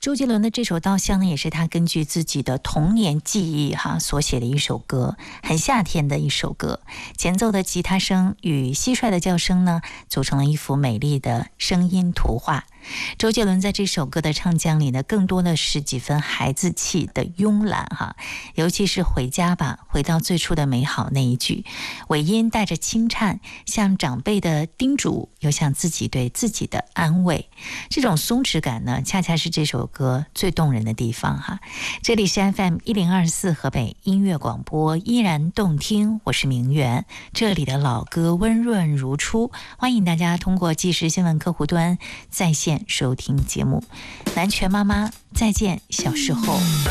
周杰伦的这首《稻香》呢，也是他根据自己的童年记忆所写的一首歌，很夏天的一首歌。前奏的吉他声与蟋蟀的叫声呢，组成了一幅美丽的声音图画。周杰伦在这首歌的唱腔里呢，更多的是几分孩子气的慵懒尤其是回家吧，回到最初的美好那一句，尾音带着轻颤，像长辈的叮嘱，又像自己对自己的安慰。这种松弛感呢，恰恰是这首歌最动人的地方这里是 FM1024 河北音乐广播，依然动听，我是明媛，这里的老歌温润如初，欢迎大家通过即时新闻客户端在线收听节目。南拳妈妈再见小时候。